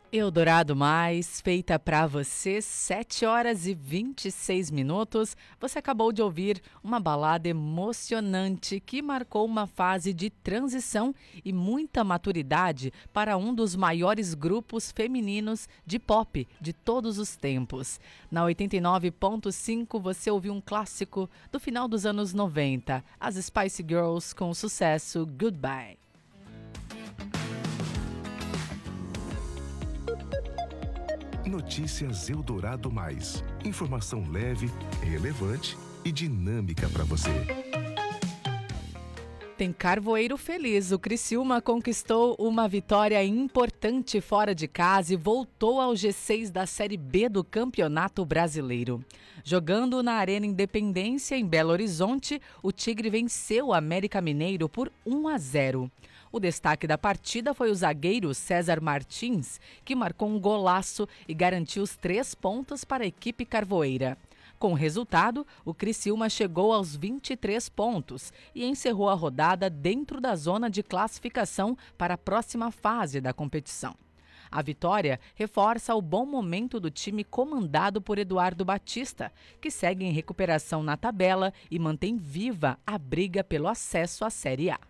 Eldorado Mais, feita para você, 7 horas e 26 minutos. Você acabou de ouvir uma balada emocionante que marcou uma fase de transição e muita maturidade para um dos maiores grupos femininos de pop de todos os tempos. Na 89.5 você ouviu um clássico do final dos anos 90, as Spice Girls com o sucesso Goodbye. Notícias Eldorado Mais. Informação leve, relevante e dinâmica para você. Tem carvoeiro feliz. O Criciúma conquistou uma vitória importante fora de casa e voltou ao G6 da Série B do Campeonato Brasileiro. Jogando na Arena Independência, em Belo Horizonte, o Tigre venceu o América Mineiro por 1-0. O destaque da partida foi o zagueiro César Martins, que marcou um golaço e garantiu os 3 pontos para a equipe carvoeira. Com o resultado, o Criciúma chegou aos 23 pontos e encerrou a rodada dentro da zona de classificação para a próxima fase da competição. A vitória reforça o bom momento do time comandado por Eduardo Batista, que segue em recuperação na tabela e mantém viva a briga pelo acesso à Série A.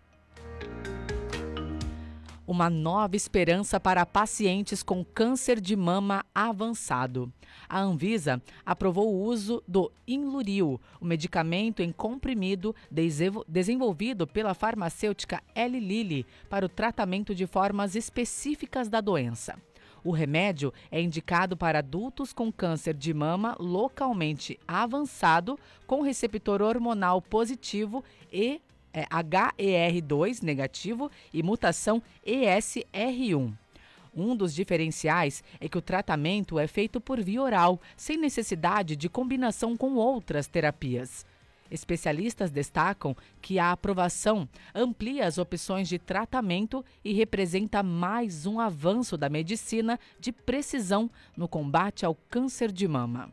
Uma nova esperança para pacientes com câncer de mama avançado. A Anvisa aprovou o uso do Inluril, o medicamento em comprimido desenvolvido pela farmacêutica Eli Lilly para o tratamento de formas específicas da doença. O remédio é indicado para adultos com câncer de mama localmente avançado, com receptor hormonal positivo e HER2 negativo e mutação ESR1. Um dos diferenciais é que o tratamento é feito por via oral, sem necessidade de combinação com outras terapias. Especialistas destacam que a aprovação amplia as opções de tratamento e representa mais um avanço da medicina de precisão no combate ao câncer de mama.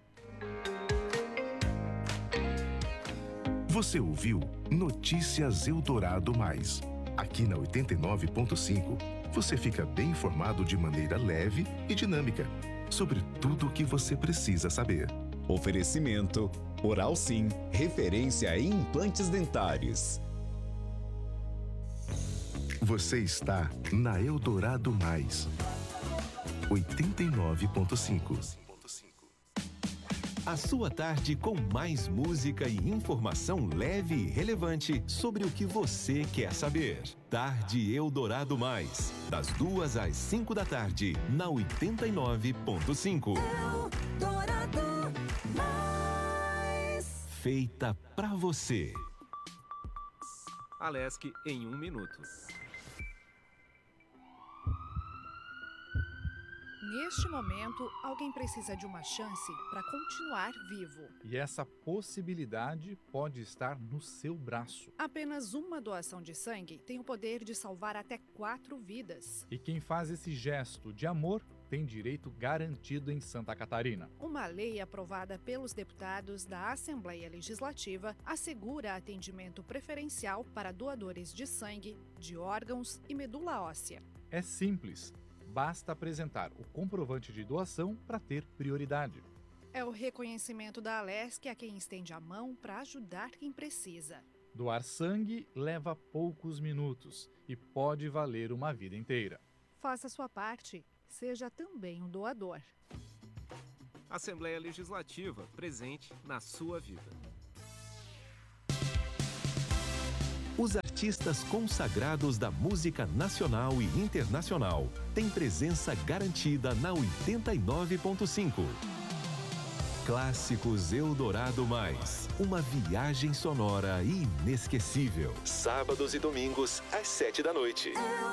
Você ouviu Notícias Eldorado Mais. Aqui na 89.5, você fica bem informado de maneira leve e dinâmica sobre tudo o que você precisa saber. Oferecimento Oral Sim, referência em implantes dentários. Você está na Eldorado Mais. 89.5. A sua tarde com mais música e informação leve e relevante sobre o que você quer saber. Tarde Eldorado Mais, das 2 às 5 da tarde, na 89.5. Eldorado Mais. Feita pra você. Alesc em 1 minuto. Neste momento, alguém precisa de uma chance para continuar vivo. E essa possibilidade pode estar no seu braço. Apenas uma doação de sangue tem o poder de salvar até 4 vidas. E quem faz esse gesto de amor tem direito garantido em Santa Catarina. Uma lei aprovada pelos deputados da Assembleia Legislativa assegura atendimento preferencial para doadores de sangue, de órgãos e medula óssea. É simples. Basta apresentar o comprovante de doação para ter prioridade. É o reconhecimento da Alesc a quem estende a mão para ajudar quem precisa. Doar sangue leva poucos minutos e pode valer uma vida inteira. Faça sua parte, seja também um doador. Assembleia Legislativa, presente na sua vida. Os artistas consagrados da música nacional e internacional têm presença garantida na 89.5. Clássicos Eldorado Mais. Uma viagem sonora inesquecível. Sábados e domingos, às 7 da noite.